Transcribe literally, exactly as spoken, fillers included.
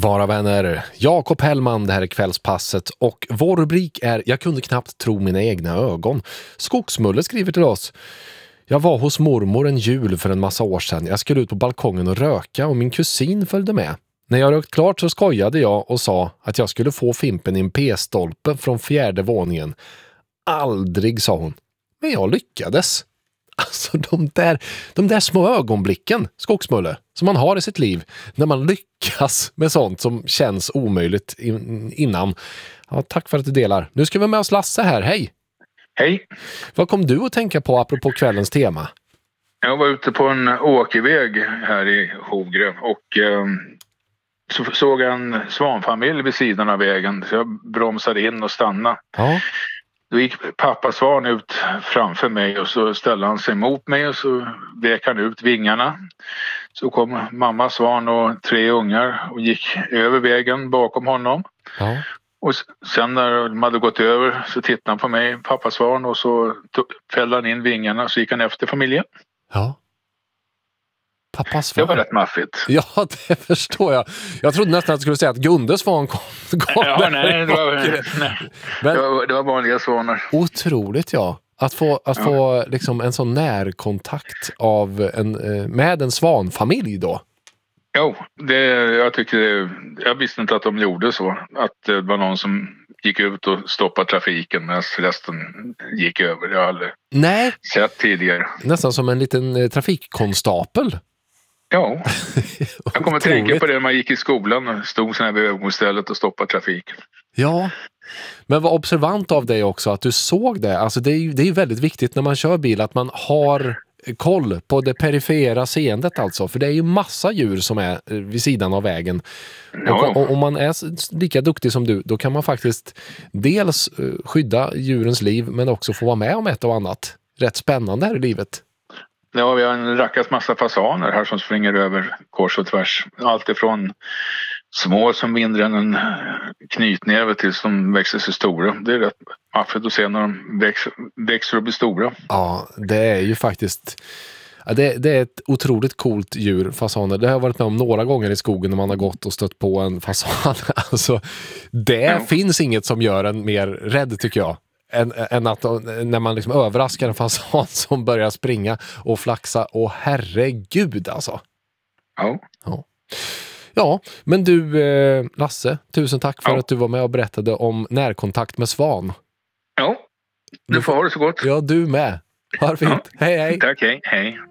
Vara vänner, Jakob Hellman, det här är Kvällspasset och vår rubrik är Jag kunde knappt tro mina egna ögon. Skogsmulle skriver till oss. Jag var hos mormor en jul för en massa år sedan. Jag skulle ut på balkongen och röka och min kusin följde med. När jag rökt klart så skojade jag och sa att jag skulle få fimpen i en p-stolpe från fjärde våningen. Aldrig, sa hon. Men jag lyckades. Alltså de där, de där små ögonblicken, Skogsmulle, som man har i sitt liv när man lyckas med sånt som känns omöjligt in, innan. Ja, tack för att du delar. Nu ska vi med oss Lasse här, hej! Hej! Vad kom du att tänka på apropå kvällens tema? Jag var ute på en åkerväg här i Hovgre och eh, så såg jag en svanfamilj vid sidan av vägen. Så jag bromsade in och stannade. Ja. Då gick pappa svan ut framför mig och så ställde han sig mot mig och så vek han ut vingarna. Så kom mamma svan och tre ungar och gick över vägen bakom honom. Ja. Och sen när de hade gått över så tittade han på mig, pappa svan, och så fällde han in vingarna och så gick han efter familjen. Ja. Pappa svan. Det var rätt maffigt. Ja, det förstår jag. Jag trodde nästan att du skulle säga att Gunde svan kom. kom ja, nej, det var, nej. Men, det, var, det var vanliga svanar. Otroligt, ja. Att få, att ja. få liksom en sån närkontakt av en, med en svanfamilj då. Jo, det, jag tycker det, jag visste inte att de gjorde så. Att det var någon som gick ut och stoppade trafiken medan resten gick över. Jag har aldrig Nej. sett tidigare. Nästan som en liten trafikkonstapel. Ja, jag kommer att tänka på det när man gick i skolan och stod sån här vid övergångsstället och stoppade trafiken. Ja, men var observant av dig också att du såg det. Alltså det är ju det är väldigt viktigt när man kör bil att man har koll på det perifera seendet alltså. För det är ju massa djur som är vid sidan av vägen. Ja. Och, och om man är lika duktig som du, då kan man faktiskt dels skydda djurens liv men också få vara med om ett och annat. Rätt spännande här i livet. Ja, vi har en rackas massa fasaner här som springer över kors och tvärs. Allt ifrån små som mindre än en knytnäve tills de växer sig stora. Det är rätt maffigt att se när de växer, växer och blir stora. Ja, det är ju faktiskt... Ja, det, det är ett otroligt coolt djur, fasaner. Det har jag varit med om några gånger i skogen när man har gått och stött på en fasan. Alltså, det ja. finns inget som gör en mer rädd, tycker jag. Än, än att när man liksom överraskar en fasan som börjar springa och flaxa. Åh herregud alltså. Ja. Ja. Ja, men du eh, Lasse, tusen tack för ja. att du var med och berättade om närkontakt med svan. Ja, du får ha det så gott. Ja, du med. Ha det fint. Ja. Hej, hej. Tack, hej. Hej.